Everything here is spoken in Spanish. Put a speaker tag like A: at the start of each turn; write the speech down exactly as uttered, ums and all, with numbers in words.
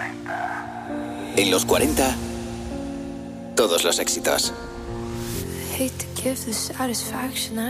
A: En los cuarenta, todos los éxitos.
B: Hate to give the satisfaction I